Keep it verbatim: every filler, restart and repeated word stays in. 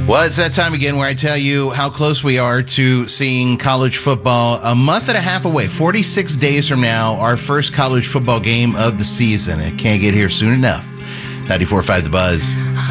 Well, it's that time again where I tell you how close we are to seeing college football. A month and a half away, forty-six days from now, our first college football game of the season. It can't get here soon enough. ninety-four point five The Buzz.